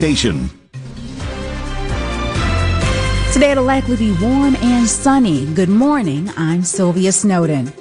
Station. Today it'll likely be warm and sunny. Good morning, I'm Sylvia Snowden.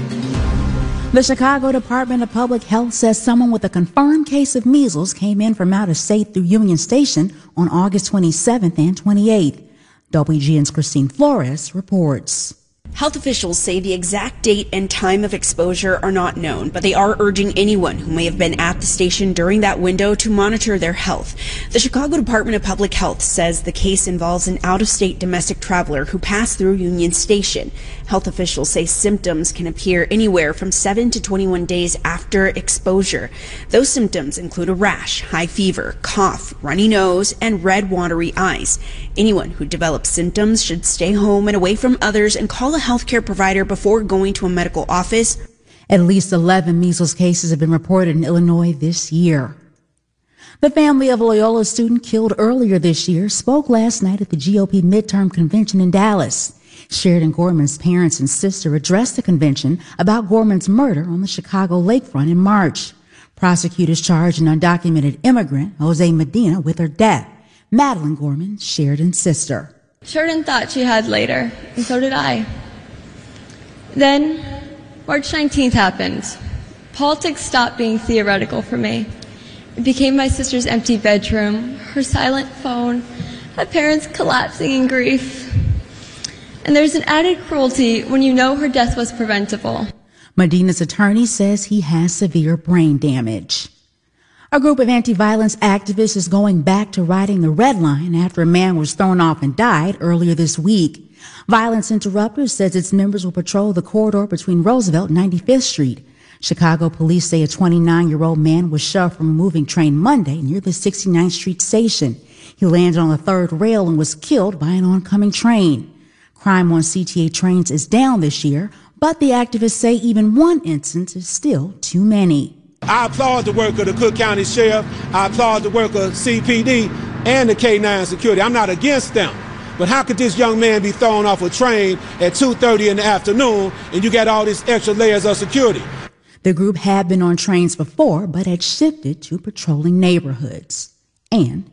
The Chicago Department of Public Health says someone with a confirmed case of measles came in from out of state through Union Station on August 27th and 28th. WGN's Christine Flores reports. Health officials say the exact date and time of exposure are not known, but they are urging anyone who may have been at the station during that window to monitor their health. The Chicago Department of Public Health says the case involves an out-of-state domestic traveler who passed through Union Station. Health officials say symptoms can appear anywhere from 7 to 21 days after exposure. Those symptoms include a rash, high fever, cough, runny nose, and red watery eyes. Anyone who develops symptoms should stay home and away from others and call a healthcare provider before going to a medical office. At least 11 measles cases have been reported in Illinois this year. The family of a Loyola student killed earlier this year spoke last night at the GOP midterm convention in Dallas. Sheridan Gorman's parents and sister addressed the convention about Gorman's murder on the Chicago lakefront in March. Prosecutors charged an undocumented immigrant, Jose Medina, with her death. Madeline Gorman, Sheridan's sister. Sheridan thought she had later, and so did I. Then, March 19th happened. Politics stopped being theoretical for me. It became my sister's empty bedroom, her silent phone, my parents collapsing in grief. And there's an added cruelty when you know her death was preventable. Medina's attorney says he has severe brain damage. A group of anti-violence activists is going back to riding the red line after a man was thrown off and died earlier this week. Violence Interrupters says its members will patrol the corridor between Roosevelt and 95th Street. Chicago police say a 29-year-old man was shoved from a moving train Monday near the 69th Street station. He landed on the third rail and was killed by an oncoming train. Crime on CTA trains is down this year, but the activists say even one incident is still too many. I applaud the work of the Cook County Sheriff. I applaud the work of CPD and the K-9 security. I'm not against them. But how could this young man be thrown off a train at 2:30 in the afternoon and you got all these extra layers of security? The group had been on trains before, but had shifted to patrolling neighborhoods. And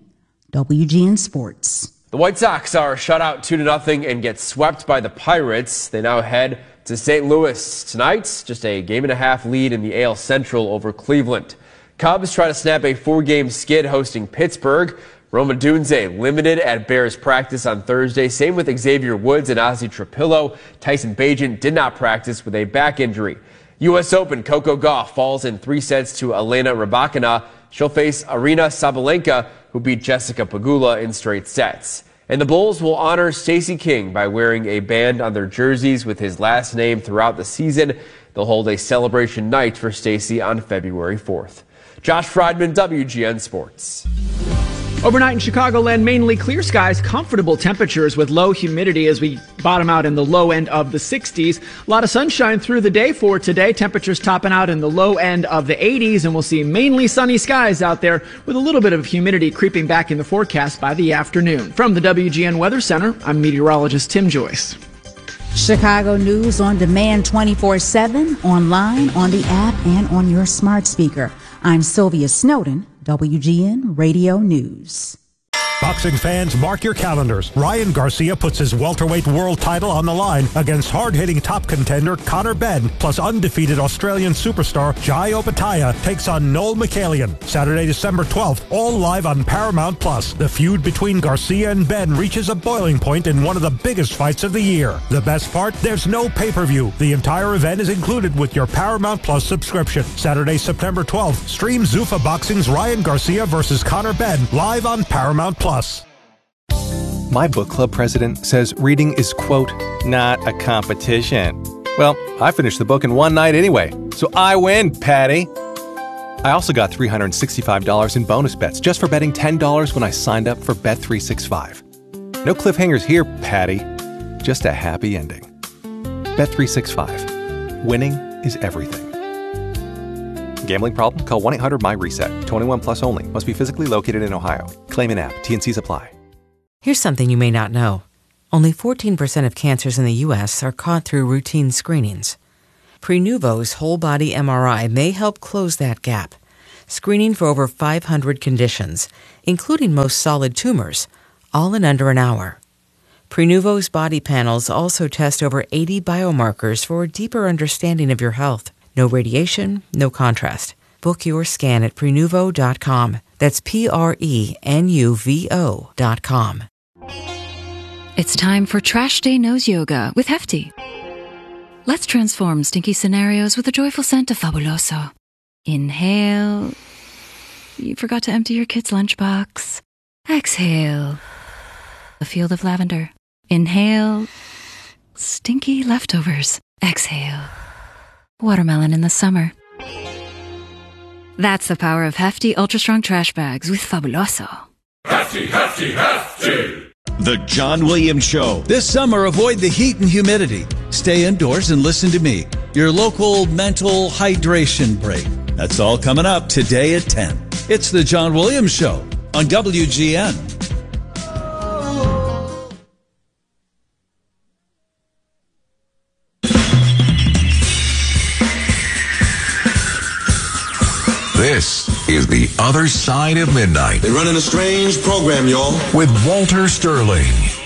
WGN Sports. The White Sox are shut out 2-0 and get swept by the Pirates. They now head to St. Louis tonight. Just a game-and-a-half lead in the AL Central over Cleveland. Cubs try to snap a 4-game skid hosting Pittsburgh. Roma Dunze limited at Bears practice on Thursday. Same with Xavier Woods and Ozzie Trapillo. Tyson Bagent did not practice with a back injury. U.S. Open, Coco Gauff falls in 3 sets to Elena Rybakina. She'll face Aryna Sabalenka, who beat Jessica Pegula in straight sets. And the Bulls will honor Stacey King by wearing a band on their jerseys with his last name throughout the season. They'll hold a celebration night for Stacey on February 4th. Josh Friedman, WGN Sports. Overnight in Chicagoland, mainly clear skies, comfortable temperatures with low humidity as we bottom out in the low end of the 60s. A lot of sunshine through the day for today. Temperatures topping out in the low end of the 80s, and we'll see mainly sunny skies out there with a little bit of humidity creeping back in the forecast by the afternoon. From the WGN Weather Center, I'm meteorologist Tim Joyce. Chicago News on demand 24/7, online, on the app, and on your smart speaker. I'm Sylvia Snowden, WGN Radio News. Boxing fans, mark your calendars. Ryan Garcia puts his welterweight world title on the line against hard-hitting top contender Conor Benn, plus undefeated Australian superstar Jai Opetaia takes on Noel Michaelian. Saturday, December 12th, all live on Paramount+. The feud between Garcia and Benn reaches a boiling point in one of the biggest fights of the year. The best part? There's no pay-per-view. The entire event is included with your Paramount+ subscription. Saturday, September 12th, stream Zuffa Boxing's Ryan Garcia versus Conor Benn live on Paramount+. My book club president says reading is, quote, not a competition. Well, I finished the book in one night anyway, so I win, Patty. I also got $365 in bonus bets just for betting $10 when I signed up for Bet365. No cliffhangers here, Patty. Just a happy ending. Bet365. Winning is everything. Gambling problem? Call 1-800-MY-RESET. 21 plus only. Must be physically located in Ohio. Claim in app. T&Cs apply. Here's something you may not know. Only 14% of cancers in the U.S. are caught through routine screenings. Prenuvo's whole-body MRI may help close that gap. screening for over 500 conditions, including most solid tumors, all in under an hour. Prenuvo's body panels also test over 80 biomarkers for a deeper understanding of your health. No radiation, no contrast. Book your scan at Prenuvo.com. That's Prenuvo.com. It's time for Trash Day Nose Yoga with Hefty. Let's transform stinky scenarios with the joyful scent of Fabuloso. Inhale. You forgot to empty your kid's lunchbox. Exhale. A field of lavender. Inhale. Stinky leftovers. Exhale. Watermelon in the summer. That's the power of Hefty Ultra Strong Trash Bags with Fabuloso. Hefty, Hefty, Hefty! The John Williams Show. This summer, avoid the heat and humidity. Stay indoors and listen to me. Your local mental hydration break. That's all coming up today at 10. It's the John Williams Show on WGN. This is The Other Side of Midnight. They're running a strange program, y'all. With Walter Sterling.